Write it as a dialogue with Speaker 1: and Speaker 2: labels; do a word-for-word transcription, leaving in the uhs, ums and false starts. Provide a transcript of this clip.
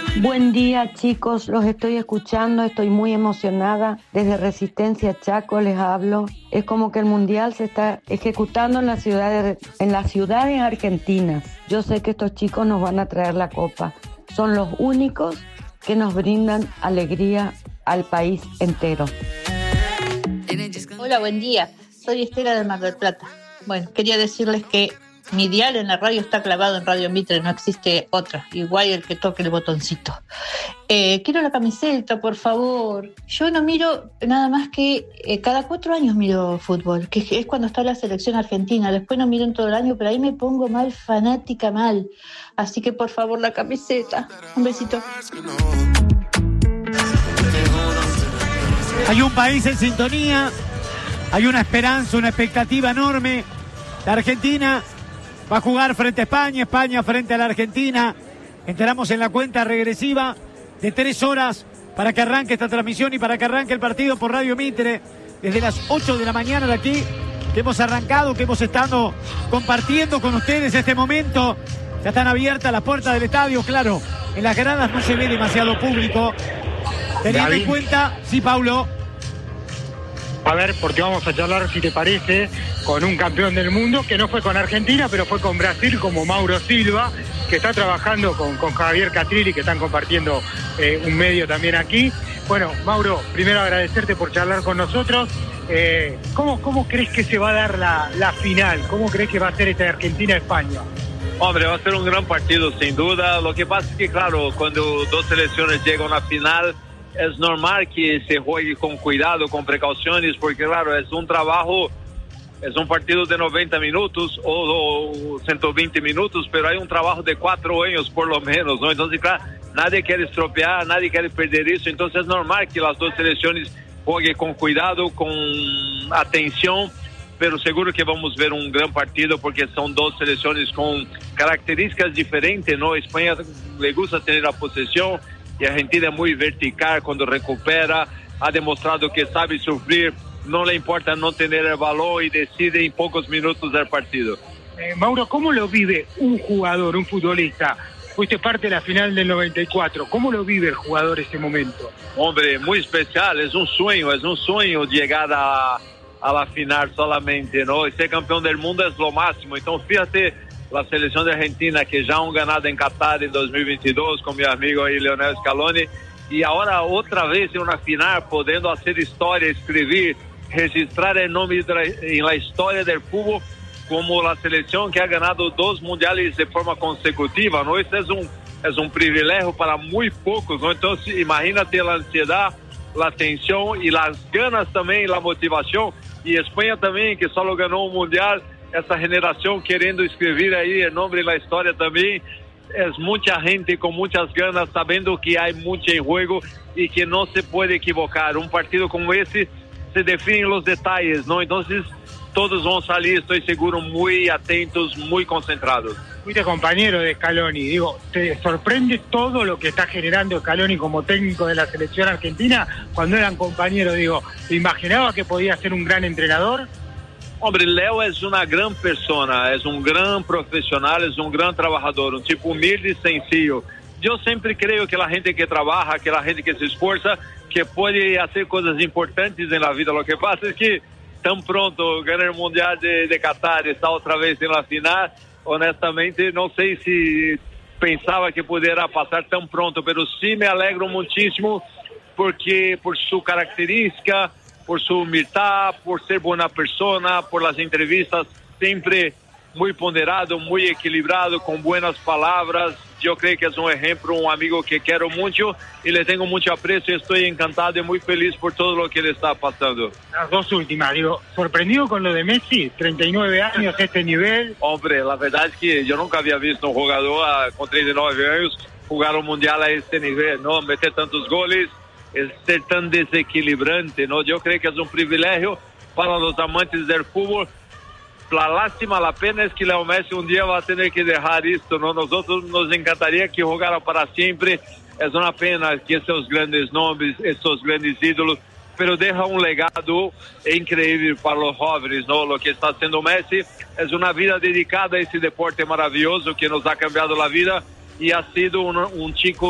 Speaker 1: Buen día, chicos, los estoy escuchando, estoy muy emocionada. Desde Resistencia Chaco les hablo. Es como que el mundial se está ejecutando en las ciudades, en las ciudades argentinas. Yo sé que estos chicos nos van a traer la copa. Son los únicos que nos brindan alegría al país entero.
Speaker 2: Hola, buen día. Soy Estela de Mar del Plata. Bueno, quería decirles que mi dial en la radio está clavado en Radio Mitre, no existe otra, igual el que toque el botoncito. Eh, quiero la camiseta, por favor. Yo no miro nada más que eh, cada cuatro años miro fútbol, que es cuando está la selección argentina. Después no miro en todo el año, pero ahí me pongo mal, fanática mal. Así que por favor la camiseta. Un besito.
Speaker 3: Hay un país en sintonía, hay una esperanza, una expectativa enorme. La Argentina va a jugar frente a España, España frente a la Argentina. Entramos en la cuenta regresiva de tres horas para que arranque esta transmisión y para que arranque el partido por Radio Mitre desde las ocho de la mañana de aquí, que hemos arrancado, que hemos estado compartiendo con ustedes este momento. Ya están abiertas las puertas del estadio, claro, en las gradas no se ve demasiado público. Teniendo en cuenta, sí, Paulo.
Speaker 4: A ver, porque vamos a charlar, si te parece, con un campeón del mundo, que no fue con Argentina, pero fue con Brasil, como Mauro Silva, que está trabajando con, con Javier Catrilli, que están compartiendo eh, un medio también aquí. Bueno, Mauro, primero agradecerte por charlar con nosotros. Eh, ¿cómo, ¿Cómo crees que se va a dar la, la final? ¿Cómo crees que va a ser esta Argentina-España?
Speaker 5: Hombre, va a ser un gran partido, sin duda. Lo que pasa es que, claro, cuando dos selecciones llegan a la final, es normal que se juegue con cuidado, con precauciones, porque claro, es un trabajo, es un partido de noventa minutos o, o ciento veinte minutos, pero hay un trabajo de cuatro años por lo menos, ¿no? Entonces, claro, nadie quiere estropear, nadie quiere perder eso, entonces es normal que las dos selecciones jueguen con cuidado, con atención, pero seguro que vamos a ver un gran partido porque son dos selecciones con características diferentes, ¿no? España le gusta tener la posesión, y Argentina es muy vertical cuando recupera, ha demostrado que sabe sufrir, no le importa no tener el balón y decide en pocos minutos del partido.
Speaker 4: Eh, Mauro, ¿cómo lo vive un jugador, un futbolista? Fuiste parte de la final del noventa y cuatro, ¿cómo lo vive el jugador ese momento?
Speaker 5: Hombre, muy especial, es un sueño, es un sueño llegar a, a la final solamente, ¿no? Y ser campeón del mundo es lo máximo, entonces fíjate, la selección de Argentina que ya han ganado en Qatar en dos mil veintidós con mi amigo ahí Lionel Scaloni y ahora otra vez en una final podendo hacer historia, escribir, registrar el nombre de la, en la historia del fútbol como la selección que ha ganado dos mundiales de forma consecutiva, ¿no? Eso es un, es un privilegio para muy pocos, ¿no? Entonces imagínate la ansiedad, la tensión y las ganas también, la motivación, y España también que solo ganó un mundial. Essa generação querendo escrever aí o nome na história também, é muita gente com muitas ganas, sabendo que há muito em jogo e que não se pode equivocar. Um partido como esse se define os detalhes, não? Então todos vão sair, estou seguro, muito atentos, muito concentrados.
Speaker 4: Fuiste compañero de Scaloni, digo, ¿te sorprende todo lo que está generando Scaloni como técnico de la selección argentina? Cuando eran compañeros, digo, ¿te imaginaba que podía ser un gran entrenador?
Speaker 5: Hombre, Léo é uma grande persona, é um grande profissional, é um grande trabalhador, um tipo humilde e sencillo. Eu sempre creio que a gente que trabalha, que a gente que se esforça, que pode fazer coisas importantes na vida. O que passa é que tão pronto ganhar o Mundial de, de Qatar, estar outra vez na final, honestamente não sei se pensava que poderia passar tão pronto, mas sim me alegro muitíssimo porque por sua característica, por su humildad, por ser buena persona, por las entrevistas siempre muy ponderado, muy equilibrado, con buenas palabras. Yo creo que es un ejemplo, un amigo que quiero mucho y le tengo mucho aprecio. Estoy encantado y muy feliz por todo lo que le está pasando.
Speaker 4: Las dos últimas, digo, ¿sorprendido con lo de Messi? treinta y nueve años, este nivel.
Speaker 5: Hombre, la verdad es que yo nunca había visto un jugador a, con treinta y nueve años jugar un mundial a este nivel, ¿no? Meter tantos goles, el ser tan desequilibrante, ¿no? Yo creo que es un privilegio para los amantes del fútbol. La lástima, la pena es que Leo Messi un día va a tener que dejar esto, ¿no? Nosotros nos encantaría que jugara para siempre. Es una pena que estos grandes nombres, estos grandes ídolos, pero deja un legado increíble para los jóvenes, ¿no? Lo que está haciendo Messi es una vida dedicada a ese deporte maravilloso que nos ha cambiado la vida y ha sido un, un chico